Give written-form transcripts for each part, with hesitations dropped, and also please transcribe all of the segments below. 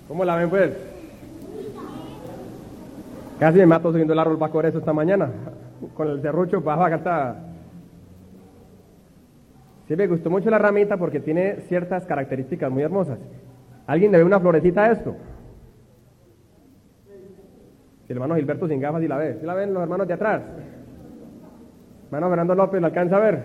¿Cómo la ven, pues? Casi me mato subiendo el árbol para coger eso esta mañana. Con el serrucho bajo acá está. Sí, me gustó mucho la ramita porque tiene ciertas características muy hermosas. ¿Alguien le ve una florecita a esto? El hermano Gilberto sin gafas y la ve. ¿Sí la ven los hermanos de atrás? Hermano Fernando López, ¿la alcanza a ver?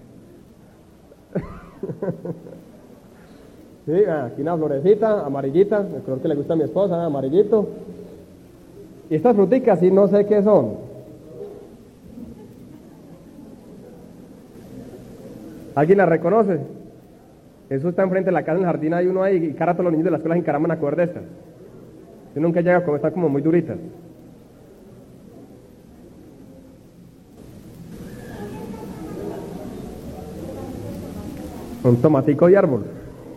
Sí, aquí una florecita, amarillita, el color que le gusta a mi esposa, amarillito. Y estas fruticas, sí, no sé qué son. ¿Alguien la reconoce? Eso está enfrente de la casa, en el jardín hay uno ahí, y cada rato los niños de la escuela se encaraman a coger de estas. Yo nunca llega a comer, están como muy duritas. Un tomatico de árbol.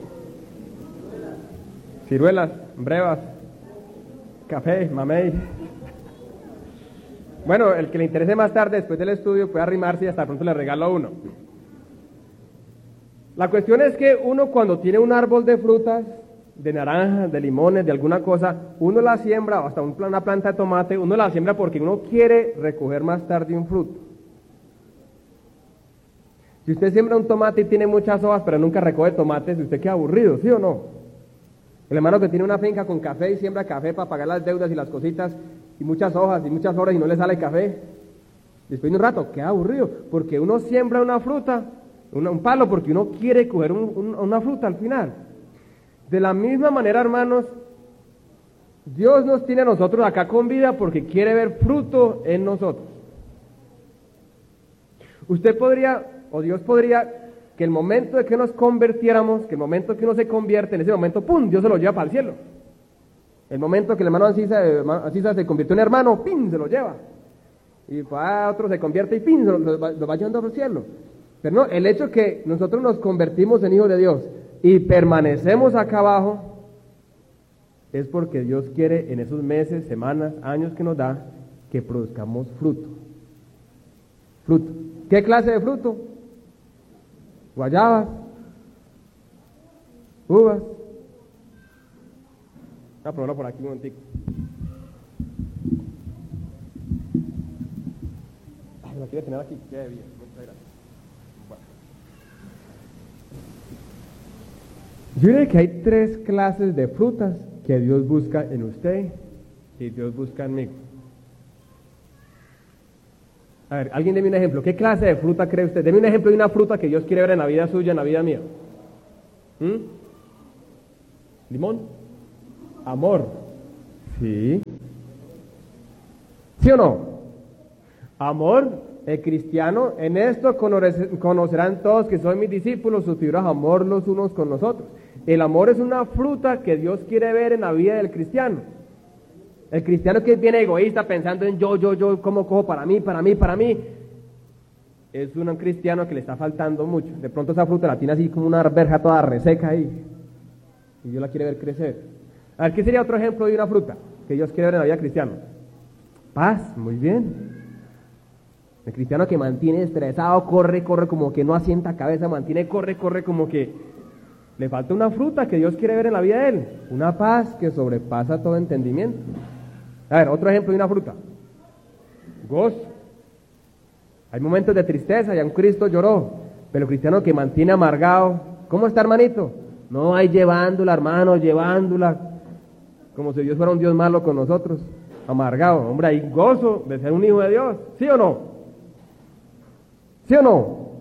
Ciruelas, brevas, café, mamey. Bueno, el que le interese más tarde, después del estudio, puede arrimarse y hasta pronto le regalo a uno. La cuestión es que uno cuando tiene un árbol de frutas, de naranjas, de limones, de alguna cosa, uno la siembra, o hasta una planta de tomate, uno la siembra porque uno quiere recoger más tarde un fruto. Si usted siembra un tomate y tiene muchas hojas, pero nunca recoge tomates, usted queda aburrido, ¿sí o no? El hermano que tiene una finca con café y siembra café para pagar las deudas y las cositas, y muchas hojas y muchas flores y no le sale café, después de un rato queda aburrido, porque uno siembra una fruta, un palo, porque uno quiere coger una fruta al final. De la misma manera, hermanos, Dios nos tiene a nosotros acá con vida porque quiere ver fruto en nosotros. Usted podría, o Dios podría, que el momento de que nos convirtiéramos, que el momento que uno se convierte, en ese momento, ¡pum!, Dios se lo lleva para el cielo. El momento que el hermano Ancisa se convirtió en hermano, ¡pim!, se lo lleva. Y otro se convierte y ¡pim!, lo va llevando al cielo. Pero no, el hecho que nosotros nos convertimos en hijos de Dios y permanecemos acá abajo, es porque Dios quiere en esos meses, semanas, años que nos da, que produzcamos fruto. Fruto. ¿Qué clase de fruto? Guayabas, uvas. Voy a probarlo por aquí un momentico. Ay, la quiero tener aquí. Qué bien, muchas gracias. Bueno. Yo diría que hay 3 clases de frutas que Dios busca en usted y Dios busca en mí. A ver, alguien deme un ejemplo. ¿Qué clase de fruta cree usted? Deme un ejemplo de una fruta que Dios quiere ver en la vida suya, en la vida mía. ¿Limón? Amor. Sí. ¿Sí o no? Amor, el cristiano, en esto conocerán todos que soy mis discípulos, suscibirás amor los unos con los otros. El amor es una fruta que Dios quiere ver en la vida del cristiano. El cristiano que es bien egoísta, pensando en yo, cómo cojo para mí, es un cristiano que le está faltando mucho. De pronto esa fruta la tiene así como una arveja toda reseca ahí, y Dios la quiere ver crecer. A ver, ¿qué sería otro ejemplo de una fruta que Dios quiere ver en la vida cristiana? Paz, muy bien. El cristiano que mantiene estresado, corre como que no asienta cabeza, corre como que le falta una fruta que Dios quiere ver en la vida de él, una paz que sobrepasa todo entendimiento. A ver, otro ejemplo de una fruta. Gozo. Hay momentos de tristeza, ya un Cristo lloró, pero el cristiano que mantiene amargado, ¿cómo está, hermanito? No, hay llevándola, hermano, como si Dios fuera un Dios malo con nosotros, amargado. Hombre, hay gozo de ser un hijo de Dios, ¿sí o no? ¿Sí o no?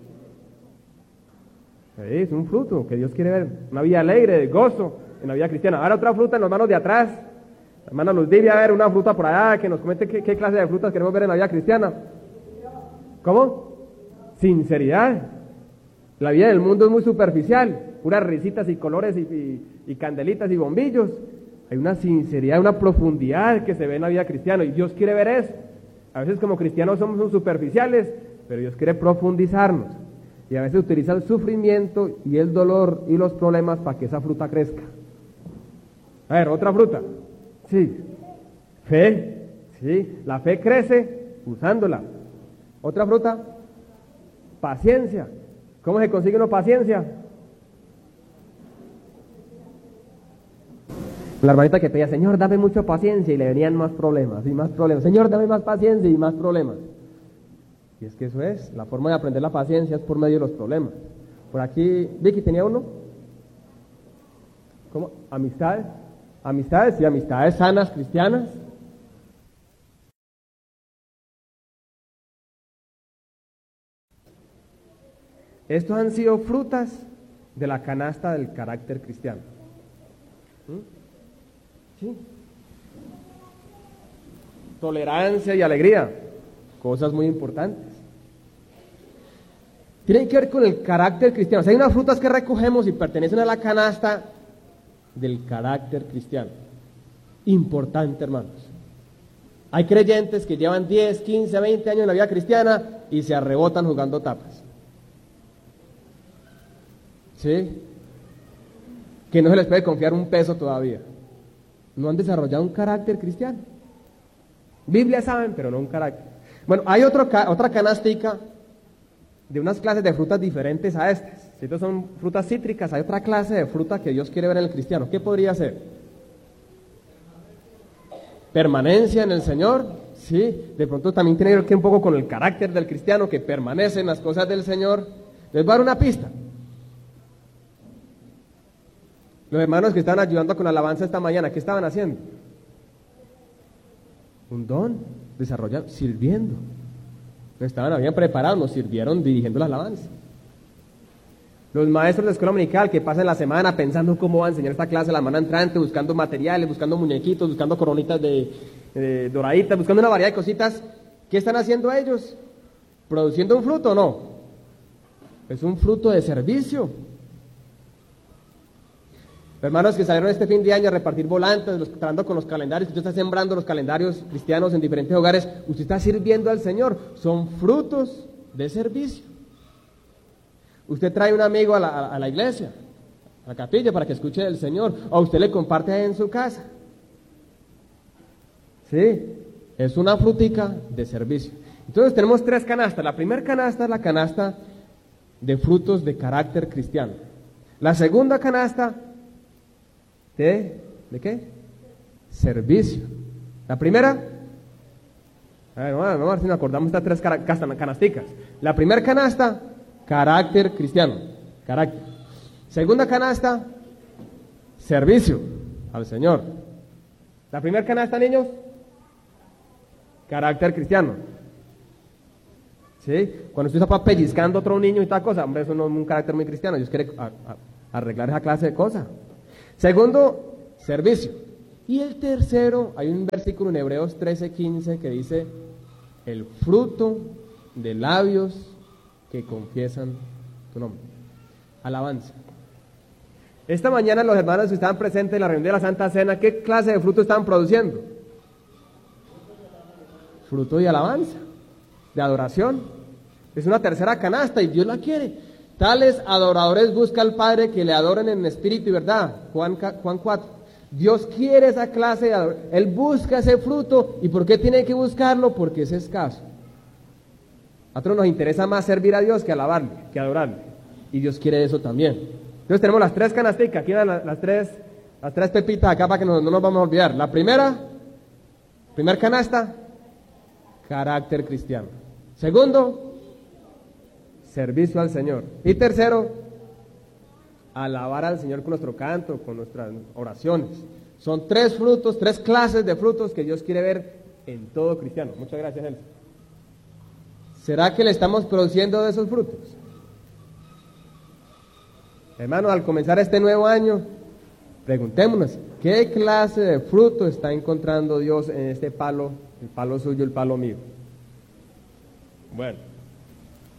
Sí, es un fruto que Dios quiere ver, una vida alegre, de gozo en la vida cristiana. Ahora otra fruta en los manos de atrás. Hermana Luz Divia, a ver, una fruta por allá, que nos comente qué clase de frutas queremos ver en la vida cristiana. ¿Cómo? Sinceridad. La vida del mundo es muy superficial, puras risitas y colores y candelitas y bombillos. Hay una sinceridad, una profundidad que se ve en la vida cristiana y Dios quiere ver eso. A veces como cristianos somos superficiales, pero Dios quiere profundizarnos. Y a veces utiliza el sufrimiento y el dolor y los problemas para que esa fruta crezca. A ver, otra fruta. Sí. Fe. Sí. La fe crece usándola. Otra fruta. Paciencia. ¿Cómo se consigue una paciencia? La hermanita que pedía, Señor, dame mucha paciencia, y le venían más problemas y más problemas. Señor, dame más paciencia y más problemas. Y es que eso es, la forma de aprender la paciencia es por medio de los problemas. Por aquí, Vicky, ¿tenía uno? ¿Cómo? ¿Amistades? ¿Amistades? Sí, amistades sanas, cristianas. Estos han sido frutas de la canasta del carácter cristiano. Sí. Tolerancia y alegría, cosas muy importantes. Tienen que ver con el carácter cristiano. O sea, hay unas frutas que recogemos y pertenecen a la canasta del carácter cristiano. Importante, hermanos. Hay creyentes que llevan 10, 15, 20 años en la vida cristiana y se arrebotan jugando tapas. ¿Sí? Que no se les puede confiar un peso todavía. No han desarrollado un carácter cristiano. Biblia saben, pero no un carácter. Bueno, hay otra canastica de unas clases de frutas diferentes a estas. Si estas son frutas cítricas, hay otra clase de fruta que Dios quiere ver en el cristiano. ¿Qué podría ser? Permanencia en el Señor. Sí, de pronto también tiene que ver un poco con el carácter del cristiano que permanece en las cosas del Señor. Les voy a dar una pista. Los hermanos que estaban ayudando con la alabanza esta mañana, ¿qué estaban haciendo? Un don desarrollado, sirviendo. Habían preparado, nos sirvieron dirigiendo la alabanza. Los maestros de escuela dominical que pasan la semana pensando cómo va a enseñar esta clase la semana entrante, buscando materiales, buscando muñequitos, buscando coronitas de doraditas, buscando una variedad de cositas. ¿Qué están haciendo ellos? ¿Produciendo un fruto o no? Es un fruto de servicio. Hermanos que salieron este fin de año a repartir volantes, trabajando con los calendarios, usted está sembrando los calendarios cristianos en diferentes hogares, usted está sirviendo al Señor, son frutos de servicio. Usted trae un amigo a la iglesia, a la capilla para que escuche del Señor, o usted le comparte ahí en su casa. Sí, es una frutica de servicio. Entonces tenemos 3 canastas. La primera canasta es la canasta de frutos de carácter cristiano. La segunda canasta ¿de qué? Servicio. La primera, vamos a ver si nos acordamos de estas 3 canasticas. La primera canasta, carácter cristiano, carácter. Segunda canasta, servicio al Señor. La primera canasta, niños, carácter cristiano. ¿Sí? Cuando usted está pellizcando a otro niño y tal cosa, hombre, eso no es un carácter muy cristiano. Dios quiere arreglar esa clase de cosas. Segundo, servicio. Y el tercero, hay un versículo en Hebreos 13:15 que dice, el fruto de labios que confiesan tu nombre. Alabanza. Esta mañana los hermanos que estaban presentes en la reunión de la Santa Cena, ¿qué clase de fruto estaban produciendo? Fruto de alabanza, de adoración. Es una tercera canasta y Dios la quiere. Tales adoradores busca al Padre que le adoren en espíritu y verdad. Juan 4. Dios quiere esa clase de adoración. Él busca ese fruto. ¿Y por qué tiene que buscarlo? Porque es escaso. A nosotros nos interesa más servir a Dios que alabarle, que adorarle. Y Dios quiere eso también. Entonces tenemos las 3 canasticas. Aquí van las tres pepitas acá para que no nos vamos a olvidar. La primera canasta, carácter cristiano. Segundo, servicio al Señor. Y tercero, alabar al Señor con nuestro canto, con nuestras oraciones. Son 3 frutos, 3 clases de frutos que Dios quiere ver en todo cristiano. Muchas gracias, Nelson. ¿Será que le estamos produciendo de esos frutos? Hermanos, al comenzar este nuevo año, preguntémonos, ¿qué clase de fruto está encontrando Dios en este palo, el palo suyo, el palo mío? Bueno.